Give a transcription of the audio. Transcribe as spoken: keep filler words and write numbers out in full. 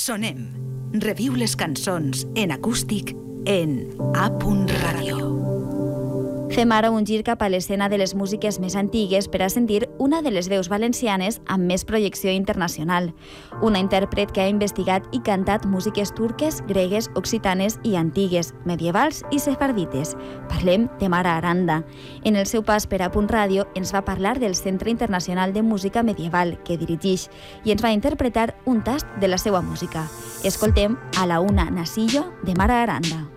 Sonem. Reviu les cançons en acústic en A. Ràdio. Fem ara un gir cap a l'escena de les músiques més antigues per a sentir una de les veus valencianes amb més projecció internacional. Una intèrpret que ha investigat i cantat músiques turques, gregues, occitanes i antigues, medievals i sefardites. Parlem de Mara Aranda. En el seu pas per A. Ràdio ens va parlar del Centre Internacional de Música Medieval que dirigeix i ens va interpretar un tast de la seva música. Escoltem A la una Nasillo de Mara Aranda.